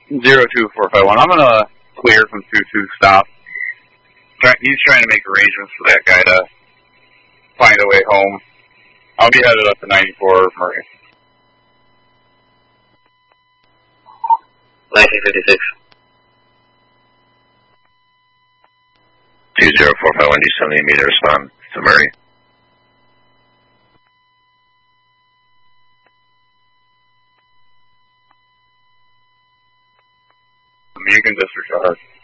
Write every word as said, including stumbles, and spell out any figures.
zero two four five one. I'm gonna clear from two two stop. He's trying to make arrangements for that guy to find a way home. I'll be headed up to ninety-four Murray. nineteen fifty-six. two zero four five one, do you still need me to respond to Murray? You can disregard.